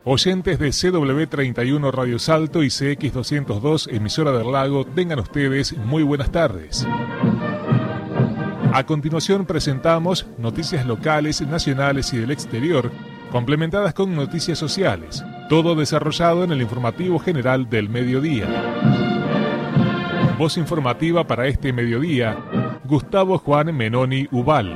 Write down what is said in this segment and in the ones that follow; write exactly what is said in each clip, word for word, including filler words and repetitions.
Oyentes de C W treinta y uno Radio Salto y C X doscientos dos, emisora del Lago, tengan ustedes muy buenas tardes. A continuación presentamos noticias locales, nacionales y del exterior, complementadas con noticias sociales, todo desarrollado en el informativo general del mediodía. Voz informativa para este mediodía, Gustavo Juan Menoni Ubal.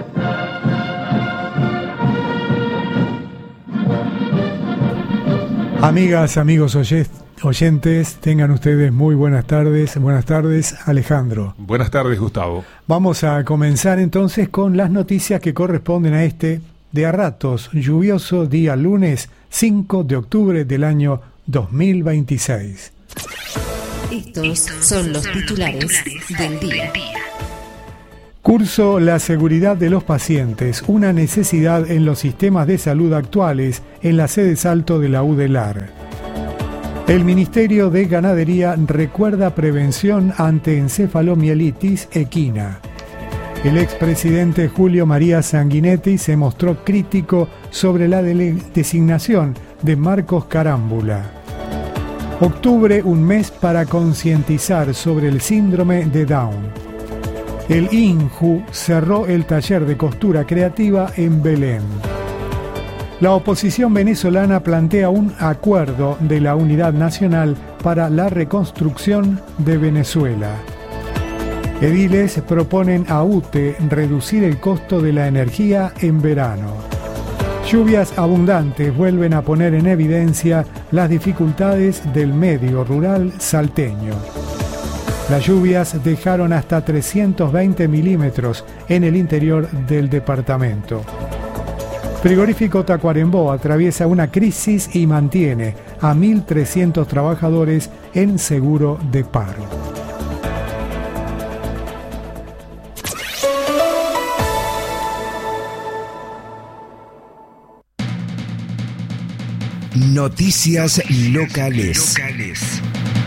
Amigas, amigos oyentes, tengan ustedes muy buenas tardes. Buenas tardes, Alejandro. Buenas tardes, Gustavo. Vamos a comenzar entonces con las noticias que corresponden a este de a ratos lluvioso día lunes cinco de octubre del año dos mil veintiséis. Estos son los titulares del día. Curso La seguridad de los pacientes, una necesidad en los sistemas de salud actuales en la sede Salto de la U D E L A R. El Ministerio de Ganadería recuerda prevención ante encefalomielitis equina. El expresidente Julio María Sanguinetti se mostró crítico sobre la dele- designación de Marcos Carámbula. Octubre, un mes para concientizar sobre el síndrome de Down. El INJU cerró el taller de costura creativa en Belén. La oposición venezolana plantea un acuerdo de la Unidad Nacional para la reconstrucción de Venezuela. Ediles proponen a UTE reducir el costo de la energía en verano. Lluvias abundantes vuelven a poner en evidencia las dificultades del medio rural salteño. Las lluvias dejaron hasta trescientos veinte milímetros en el interior del departamento. Frigorífico Tacuarembó atraviesa una crisis y mantiene a mil trescientos trabajadores en seguro de paro. Noticias locales. locales.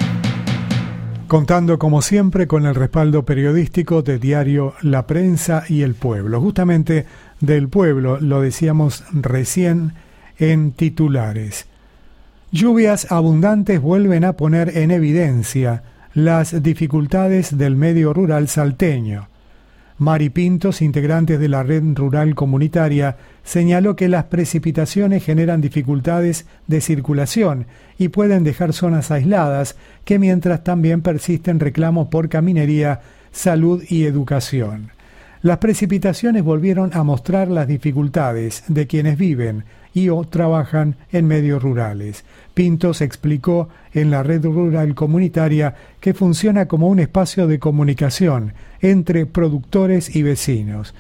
Contando como siempre con el respaldo periodístico de diario La Prensa y El Pueblo. Justamente del Pueblo, lo decíamos recién en titulares. Lluvias abundantes vuelven a poner en evidencia las dificultades del medio rural salteño. Mari Pintos, integrante de la Red Rural Comunitaria, señaló que las precipitaciones generan dificultades de circulación y pueden dejar zonas aisladas, que mientras también persisten reclamos por caminería, salud y educación. Las precipitaciones volvieron a mostrar las dificultades de quienes viven y o trabajan en medios rurales. Pintos explicó en la Red Rural Comunitaria que funciona como un espacio de comunicación entre productores y vecinos.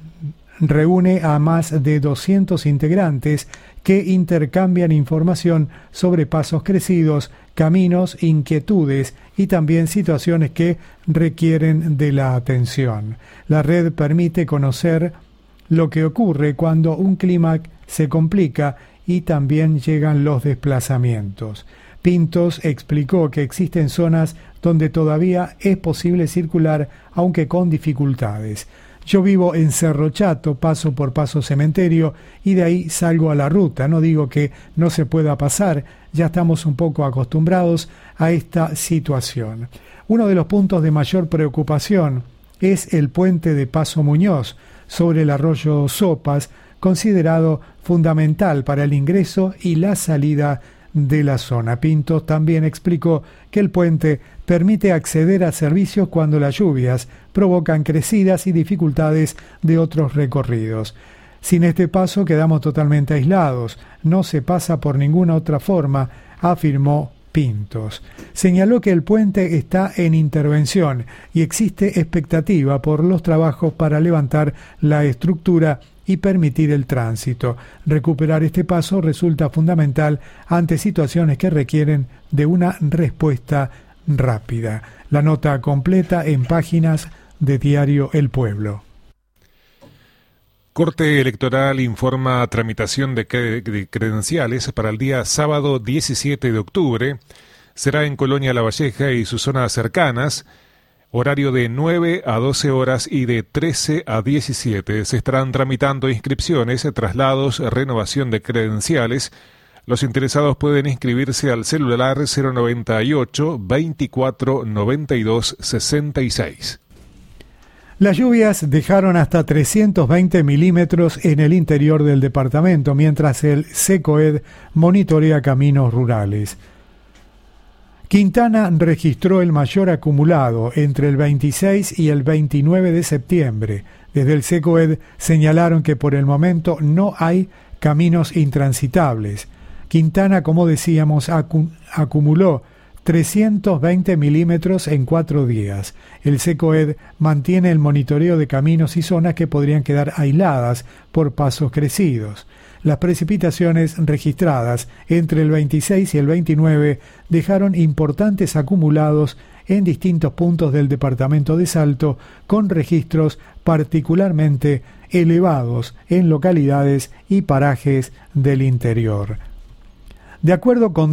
Reúne a más de doscientos integrantes que intercambian información sobre pasos crecidos, caminos, inquietudes y también situaciones que requieren de la atención. La red permite conocer lo que ocurre cuando un clima se complica y también llegan los desplazamientos. Pintos explicó que existen zonas donde todavía es posible circular, aunque con dificultades. Yo vivo en Cerro Chato, paso por Paso Cementerio y de ahí salgo a la ruta. No digo que no se pueda pasar, ya estamos un poco acostumbrados a esta situación. Uno de los puntos de mayor preocupación es el puente de Paso Muñoz sobre el arroyo Sopas, considerado fundamental para el ingreso y la salida de la zona. Pintos también explicó que el puente permite acceder a servicios cuando las lluvias provocan crecidas y dificultades de otros recorridos. Sin este paso quedamos totalmente aislados, no se pasa por ninguna otra forma, afirmó Pintos. Señaló que el puente está en intervención y existe expectativa por los trabajos para levantar la estructura y permitir el tránsito. Recuperar este paso resulta fundamental ante situaciones que requieren de una respuesta rápida. La nota completa en páginas de diario El Pueblo. Corte Electoral informa tramitación de, cre- de credenciales para el día sábado diecisiete de octubre. Será en Colonia La Valleja y sus zonas cercanas. Horario de nueve a doce horas y de trece a diecisiete. Se estarán tramitando inscripciones, traslados, renovación de credenciales, Los interesados pueden inscribirse al celular cero noventa y ocho, veinticuatro, noventa y dos, sesenta y seis. Las lluvias dejaron hasta trescientos veinte milímetros en el interior del departamento, mientras el SECOED monitorea caminos rurales. Quintana registró el mayor acumulado entre el veintiséis y el veintinueve de septiembre. Desde el SECOED señalaron que por el momento no hay caminos intransitables. Quintana, como decíamos, acu- acumuló trescientos veinte milímetros en cuatro días. El SECOED mantiene el monitoreo de caminos y zonas que podrían quedar aisladas por pasos crecidos. Las precipitaciones registradas entre el veintiséis y el veintinueve dejaron importantes acumulados en distintos puntos del departamento de Salto, con registros particularmente elevados en localidades y parajes del interior. De acuerdo con